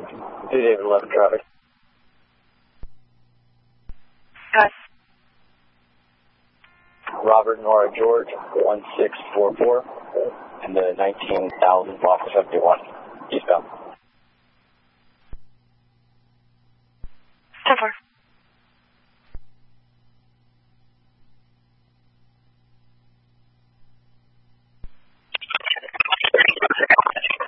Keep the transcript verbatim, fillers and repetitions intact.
two David eleven traffic. Got Robert Nora George, one six four four, and the nineteen thousand block seventy-one, eastbound. ten four.